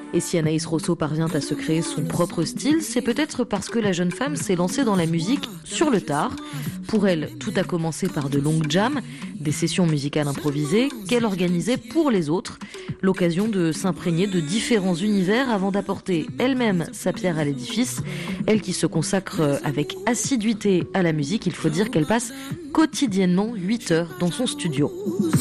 Et si Anaïs Rosso parvient à se créer son propre style, c'est peut-être parce que la jeune femme s'est lancée dans la musique sur le tard. Pour elle, tout a commencé par de longues jams, des sessions musicales improvisées qu'elle organisait pour les autres. L'occasion de s'imprégner de différents univers avant d'apporter elle-même sa pierre à l'édifice. Elle qui se consacre avec assiduité à la musique, il faut dire qu'elle passe quotidiennement 8 heures dans son studio.